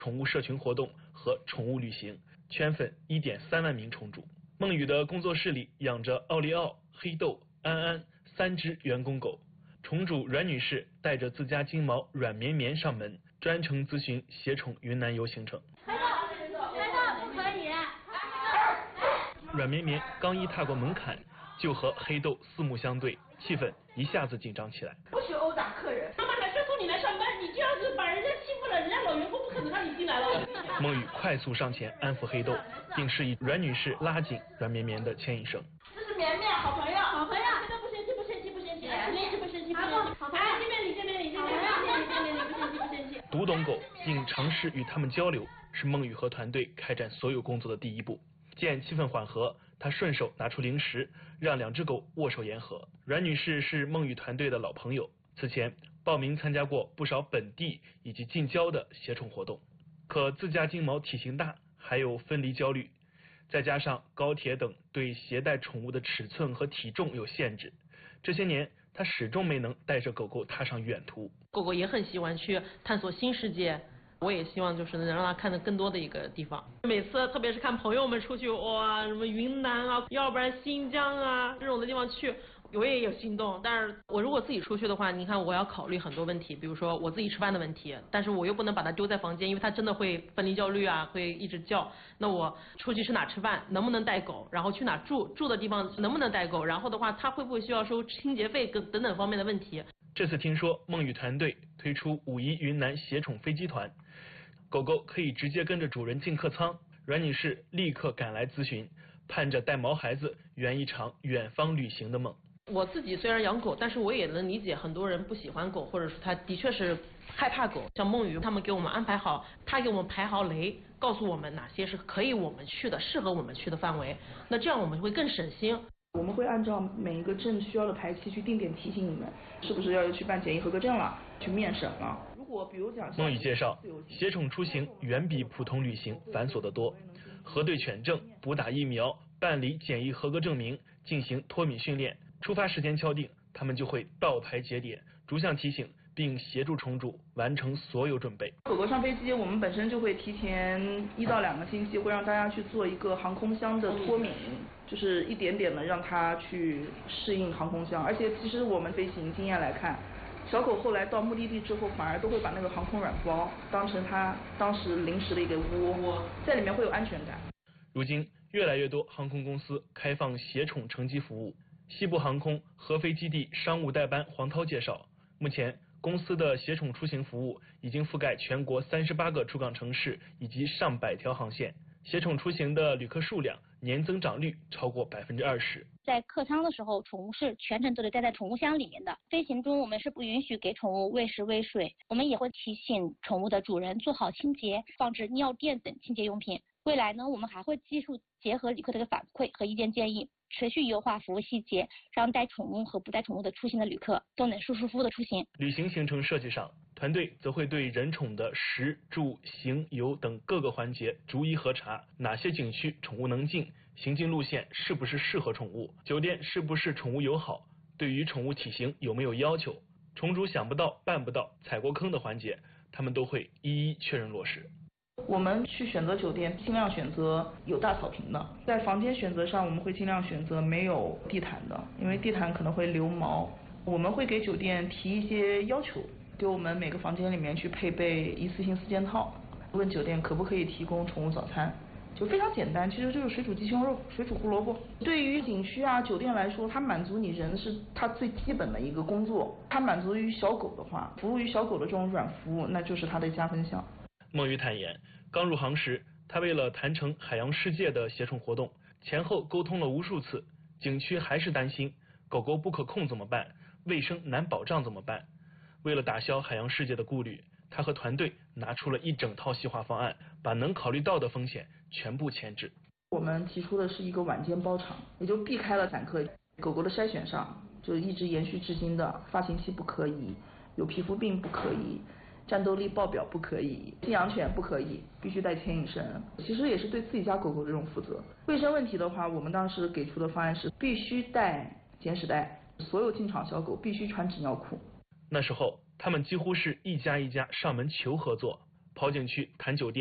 宠物社群活动和宠物旅行，圈粉1.3万名宠主。孟宇的工作室里养着奥利奥、黑豆、安安3只员工狗。宠主阮女士带着自家金毛软绵绵上门，专程咨询携宠云南游行程。 黑豆不可以。 软绵绵刚一踏过门槛，就和黑豆四目相对，气氛一下子紧张起来。 不许殴打客人！ 他们还是送你来上班，你这样子把人家欺负了，人家老员工不可能让你进来了。 孟宇快速上前安抚黑豆，并示意阮女士拉紧软绵绵的牵引绳。 这是绵绵，好朋友，好朋友，黑豆不生气，不生气，不生气，不生气，不生气。好朋友，这边你，这边你，这边你，不生气，不生气。 读懂狗并尝试与他们交流，是孟宇和团队开展所有工作的第一步。见气氛缓和，他顺手拿出零食，让2只狗握手言和。阮女士是孟宇团队的老朋友，此前报名参加过不少本地以及近郊的携宠活动。可自家金毛体型大，还有分离焦虑，再加上高铁等对携带宠物的尺寸和体重有限制，这些年他始终没能带着狗狗踏上远途。 狗狗也很喜欢去探索新世界，我也希望就是能让它看得更多的一个地方。每次特别是看朋友们出去，哇，什么云南啊，要不然新疆啊这种的地方去，我也有心动。但是我如果自己出去的话，你看我要考虑很多问题，比如说我自己吃饭的问题，但是我又不能把它丢在房间，因为它真的会分离焦虑啊，会一直叫。那我出去吃哪吃饭，能不能带狗？然后去哪住的地方能不能带狗？然后的话，它会不会需要收清洁费等等方面的问题。 这次听说孟宇团队推出5·1云南携宠飞机团，狗狗可以直接跟着主人进客舱，阮女士立刻赶来咨询，盼着带毛孩子圆一场远方旅行的梦。 我自己虽然养狗，但是我也能理解很多人不喜欢狗，或者是他的确是害怕狗。像孟宇他们给我们安排好，他给我们排好雷，告诉我们哪些是可以我们去的，适合我们去的范围，那这样我们会更省心。 我们会按照每一个证需要的排期去定点提醒你们，是不是要去办检疫合格证了，去面审了。如果比如讲， 孟宇介绍，携宠出行远比普通旅行繁琐得多，核对犬证、补打疫苗、办理检疫合格证明、进行脱敏训练，出发时间敲定，他们就会倒排节点，逐项提醒，并协助宠主完成所有准备。 狗狗上飞机，我们本身就会提前1到2个星期，会让大家去做一个航空箱的脱敏，就是一点点的让它去适应航空箱。而且其实我们飞行经验来看，小狗后来到目的地之后，反而都会把那个航空软包当成它当时临时的一个窝，在里面会有安全感。 如今越来越多航空公司开放携宠乘机服务。西部航空合肥基地商务代班黄涛介绍，目前公司的携宠出行服务已经覆盖全国38个出港城市以及上百条航线，携宠出行的旅客数量年增长率超过20%。 在客舱的时候，宠物是全程都得待在宠物箱里面的。飞行中我们是不允许给宠物喂食喂水，我们也会提醒宠物的主人做好清洁，放置尿垫等清洁用品。未来呢，我们还会技术结合旅客的反馈和意见建议，持续优化服务细节，让带宠物和不带宠物的出行的旅客都能舒舒服服的出行。 旅行行程设计上，团队则会对人宠的食住行游等各个环节逐一核查，哪些景区宠物能进，行进路线是不是适合宠物，酒店是不是宠物友好，对于宠物体型有没有要求，宠主想不到办不到踩过坑的环节，他们都会一一确认落实。 我们去选择酒店，尽量选择有大草坪的。在房间选择上，我们会尽量选择没有地毯的，因为地毯可能会留毛。我们会给酒店提一些要求，给我们每个房间里面去配备一次性4件套。问酒店可不可以提供宠物早餐，就非常简单，其实就是水煮鸡胸肉、水煮胡萝卜。对于景区啊、酒店来说，它满足你人是它最基本的一个工作。它满足于小狗的话，服务于小狗的这种软服务，那就是它的加分项。 孟宇坦言，刚入行时，他为了谈成海洋世界的携宠活动，前后沟通了无数次，景区还是担心狗狗不可控怎么办，卫生难保障怎么办。为了打消海洋世界的顾虑，他和团队拿出了一整套细化方案，把能考虑到的风险全部前置。 我们提出的是一个晚间包场，也就避开了散客。狗狗的筛选上就一直延续至今的发情期不可以，有皮肤病不可以，战斗力爆表不可以，寄养犬不可以，必须带牵引绳。其实也是对自己家狗狗的这种负责。卫生问题的话，我们当时给出的方案是必须带捡屎袋，所有进场小狗必须穿纸尿裤。 那时候他们几乎是一家一家上门求合作， 跑景区谈酒店。